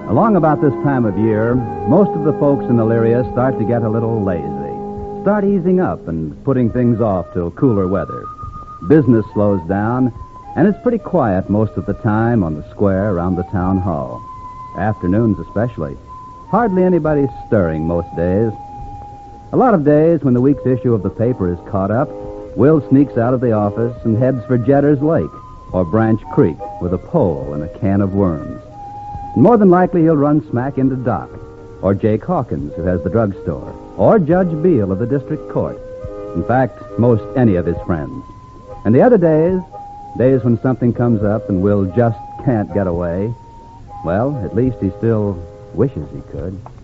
Along about this time of year, most of the folks in Elyria start to get a little lazy, start easing up and putting things off till cooler weather. Business slows down, and it's pretty quiet most of the time on the square around the town hall. Afternoons especially. Hardly anybody's stirring most days. A lot of days when the week's issue of the paper is caught up, Will sneaks out of the office and heads for Jetter's Lake or Branch Creek with a pole and a can of worms. And more than likely he'll run smack into Doc or Jake Hawkins, who has the drugstore, or Judge Beale of the district court. In fact, most any of his friends. And the other days when something comes up and Will just can't get away, well, at least he still wishes he could.